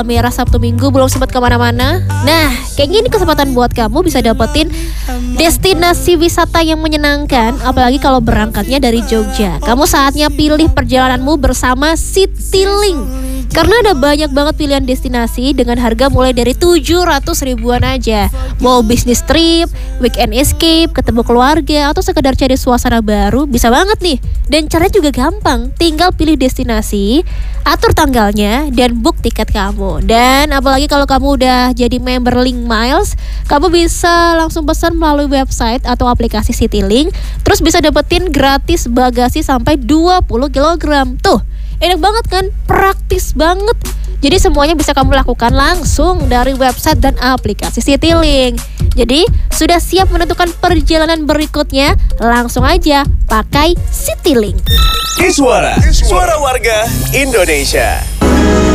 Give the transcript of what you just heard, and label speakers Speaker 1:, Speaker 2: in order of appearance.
Speaker 1: merah Sabtu Minggu belum sempat kemana-mana. Nah, kayaknya ini kesempatan buat kamu bisa dapetin destinasi wisata yang menyenangkan. Apalagi kalau berangkatnya dari Jogja. Kamu saatnya pilih perjalananmu bersama Citylink. Karena ada banyak banget pilihan destinasi dengan harga mulai dari 700 ribuan aja. Mau bisnis trip, weekend escape, ketemu keluarga, atau sekedar cari suasana baru, bisa banget nih. Dan caranya juga gampang, tinggal pilih destinasi, atur tanggalnya, dan book tiket kamu. Dan apalagi kalau kamu udah jadi member Link Miles, kamu bisa langsung pesan melalui website atau aplikasi Citylink. Terus bisa dapetin gratis bagasi sampai 20 kg. Tuh, enak banget kan? Praktis banget. Jadi semuanya bisa kamu lakukan langsung dari website dan aplikasi Citylink. Jadi sudah siap menentukan perjalanan berikutnya? Langsung aja pakai Citylink.
Speaker 2: Iswara, suara warga Indonesia.